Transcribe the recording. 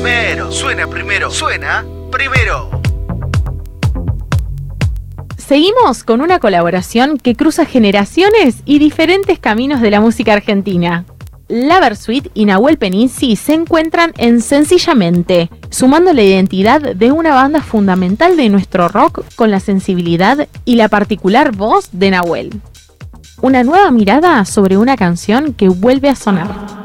Suena primero. Seguimos con una colaboración que cruza generaciones y diferentes caminos de la música argentina. La Versuit y Nahuel Penisi se encuentran en Sencillamente, sumando la identidad de una banda fundamental de nuestro rock con la sensibilidad y la particular voz de Nahuel. Una nueva mirada sobre una canción que vuelve a sonar.